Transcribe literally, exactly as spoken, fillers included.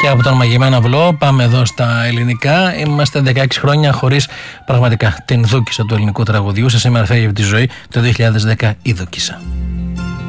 Και από τον μαγειμένο αυλό πάμε εδώ στα ελληνικά. Είμαστε δεκαέξι χρόνια χωρίς πραγματικά την Δούκισσα του ελληνικού τραγουδιού. Σε σήμερα φεύγει από τη ζωή το δύο χιλιάδες δέκα η Δούκισσα.